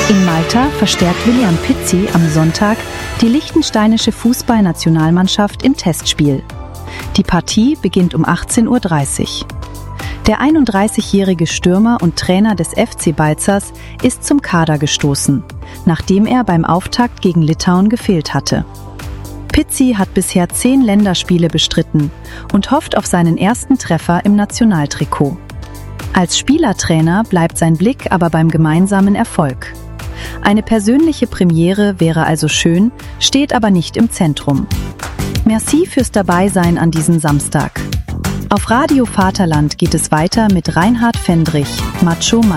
In Malta verstärkt William Pizzi am Sonntag die liechtensteinische Fußballnationalmannschaft im Testspiel. Die Partie beginnt um 18:30 Uhr. Der 31-jährige Stürmer und Trainer des FC Balzers ist zum Kader gestoßen, nachdem er beim Auftakt gegen Litauen gefehlt hatte. Pizzi hat bisher 10 Länderspiele bestritten und hofft auf seinen ersten Treffer im Nationaltrikot. Als Spielertrainer bleibt sein Blick aber beim gemeinsamen Erfolg. Eine persönliche Premiere wäre also schön, steht aber nicht im Zentrum. Merci fürs Dabeisein an diesem Samstag. Auf Radio Vaterland geht es weiter mit Reinhard Fendrich, Macho Mann.